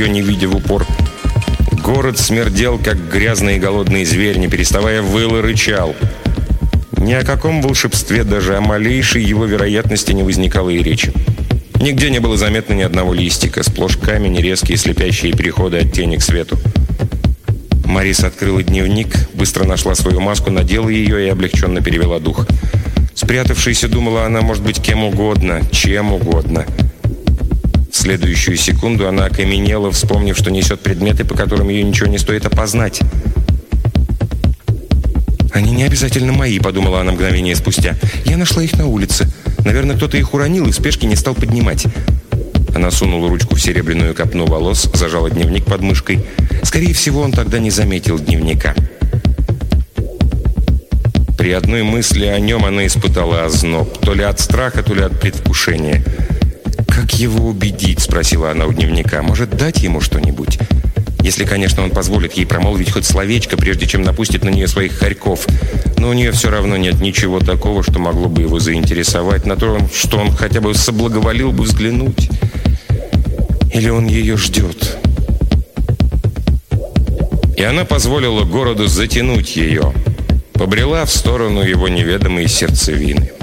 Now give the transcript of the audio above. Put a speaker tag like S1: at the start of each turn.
S1: ее, не видя в упор. Город смердел, как грязный и голодный зверь, не переставая выл и рычал. Ни о каком волшебстве, даже о малейшей его вероятности не возникало и речи. Нигде не было заметно ни одного листика, сплошь камень, резкие слепящие переходы от тени к свету. Марис открыла дневник, быстро нашла свою маску, надела ее и облегченно перевела дух. Спрятавшаяся, думала она, может быть кем угодно, чем угодно. В следующую секунду она окаменела, вспомнив, что несет предметы, по которым ее ничего не стоит опознать. «Они не обязательно мои», — подумала она мгновение спустя. «Я нашла их на улице. Наверное, кто-то их уронил и в спешке не стал поднимать». Она сунула ручку в серебряную копну волос, зажала дневник под мышкой. Скорее всего, он тогда не заметил дневника. При одной мысли о нем она испытала озноб. То ли от страха, то ли от предвкушения. «Как его убедить?» — спросила она у дневника. «Может, дать ему что-нибудь? Если, конечно, он позволит ей промолвить хоть словечко, прежде чем напустит на нее своих хорьков. Но у нее все равно нет ничего такого, что могло бы его заинтересовать, на то, что он хотя бы соблаговолил бы взглянуть. Или он ее ждет?» И она позволила городу затянуть ее, побрела в сторону его неведомой сердцевины.